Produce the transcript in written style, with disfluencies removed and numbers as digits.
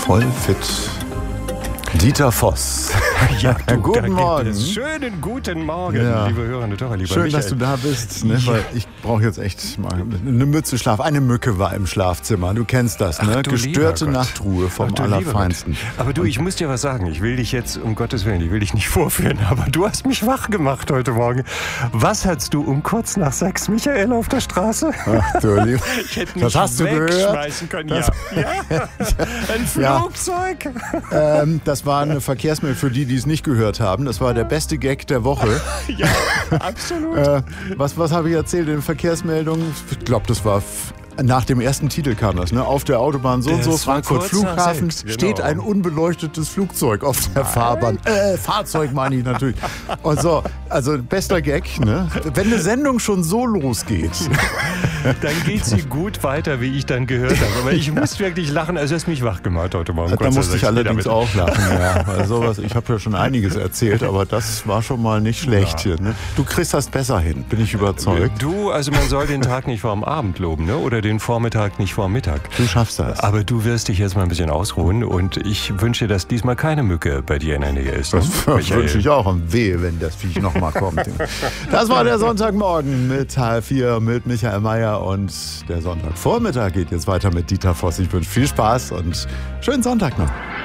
voll fit. Dieter Voss. Ja, du, guten Morgen. Schönen guten Morgen, Ja. liebe Hörerinnen und Hörer, lieber Schön, Michael. dass du da bist, ne? Weil ich brauche jetzt echt mal eine Mütze Schlaf. Eine Mücke war im Schlafzimmer, du kennst das, ne? Du Gestörte lieber Gott. Nachtruhe vom Du lieber Allerfeinsten. Gott. Aber du, ich muss dir was sagen. Ich will dich jetzt, um Gottes Willen, ich will dich nicht vorführen, aber du hast mich wach gemacht heute Morgen. Was hattest du um kurz nach 6, Michael, auf der Straße? Ach, du Lieber. Ich hätte Das mich hast du gehört? wegschmeißen können. Ja. Ein Ja. Flugzeug. Das war eine Verkehrsmeldung für die es nicht gehört haben. Das war der beste Gag der Woche. Ja, absolut. Was habe ich erzählt in Verkehrsmeldungen? Ich glaube, das war nach dem ersten Titel kam das, ne? Auf der Autobahn so und so, Das war Frankfurt kurz nach Flughafen, 6, steht genau. ein unbeleuchtetes Flugzeug auf der Fahrbahn. Fahrzeug meine ich natürlich. Und so, also bester Gag, ne? Wenn eine Sendung schon so losgeht. Dann geht sie gut weiter, wie ich dann gehört habe. Aber ich muss wirklich lachen, also du hast mich wach gemacht heute Morgen. Da Kurz nach musste ich 6 allerdings damit. auch lachen, ja. Weil sowas, ich habe ja schon einiges erzählt, aber das war schon mal nicht schlecht hier. Ne? Du kriegst das besser hin, bin ich überzeugt. Du, also man soll den Tag nicht vor dem Abend loben, ne? Oder den Vormittag nicht vor dem Mittag. Du schaffst das. Aber du wirst dich jetzt mal ein bisschen ausruhen und ich wünsche dir, dass diesmal keine Mücke bei dir in der Nähe ist. Das Michael. wünsche ich auch. Und wehe, wenn das Viech nochmal kommt. Das war der Sonntagmorgen mit H4 mit Michael Mayer und der Sonntagvormittag geht jetzt weiter mit Dieter Voss. Ich wünsche viel Spaß und schönen Sonntag noch.